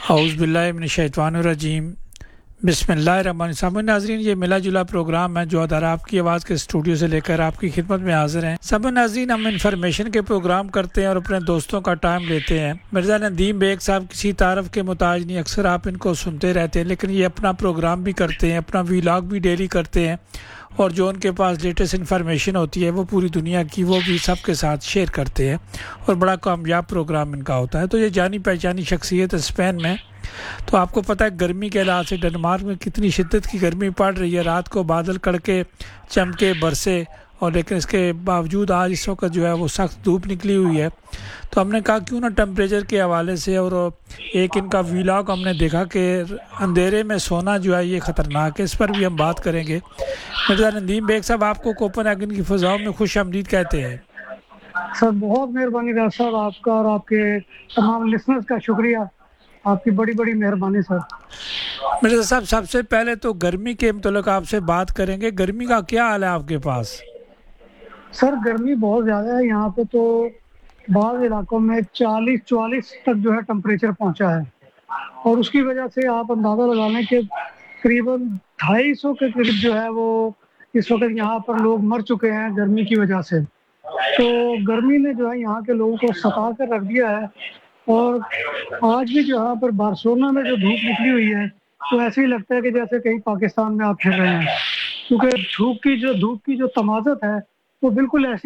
औज़ुबिल्लाहिमिनश्शैतानिर्रजीम बिस्मिल्लाहिर्रहमानिर्रहीम। नाज़रीन, ये मिला जुला प्रोग्राम है जो अदारा आपकी आवाज़ के स्टूडियो से लेकर आपकी खिदमत में हाजिर हैं। सब नाज़रीन, हम इंफॉर्मेशन के प्रोग्राम करते हैं और अपने दोस्तों का टाइम लेते हैं। मिर्ज़ा नदीम बेग साहब किसी तारफ़ के मुताज नहीं, अक्सर आप इनको सुनते रहते हैं, लेकिन ये अपना प्रोग्राम भी करते हैं, अपना वीलॉग भी डेली करते हैं और जो उनके पास लेटेस्ट इन्फॉर्मेशन होती है वो पूरी दुनिया की वो भी सबके साथ शेयर करते हैं और बड़ा कामयाब प्रोग्राम इनका होता है। तो ये जानी पहचानी शख्सियत स्पेन में। तो आपको पता है गर्मी के लिहाज से डेनमार्क में कितनी शिद्दत की गर्मी पड़ रही है, रात को बादल कड़के चमके बरसे, और लेकिन इसके बावजूद आज इस वक्त जो है वो सख्त धूप निकली हुई है। तो हमने कहा क्यों ना टेम्परेचर के हवाले से, और एक इनका वीलॉग हमने देखा कि अंधेरे में सोना जो है ये ख़तरनाक है, इस पर भी हम बात करेंगे। मिर्ज़ा नदीम बेग साहब, आपको कोपेनहेगन की फ़ज़ाओं में खुश आमदीद कहते हैं। सर बहुत मेहरबानी राज साहब आपका और आपके तमाम लिसनर्स का शुक्रिया, आपकी बड़ी बड़ी मेहरबानी सर। मिर्ज़ा साहब, सबसे पहले तो गर्मी के मतलब आपसे बात करेंगे। गर्मी का क्या हाल है आपके पास? सर गर्मी बहुत ज़्यादा है यहाँ पे, तो बाज़ इलाकों में 40-44 तक जो है टेम्परेचर पहुँचा है, और उसकी वजह से आप अंदाज़ा लगा लें कि करीबन 250 के करीब जो है वो इस वक्त यहाँ पर लोग मर चुके हैं गर्मी की वजह से। तो गर्मी ने जो है यहाँ के लोगों को सता कर रख दिया है, और आज भी जो यहाँ पर बार्सिलोना में जो धूप निकली हुई है तो ऐसे ही लगता है कि जैसे कहीं पाकिस्तान में आप फिर रहे हैं, क्योंकि धूप की जो तमाज़त है वो बिल्कुल ऐसी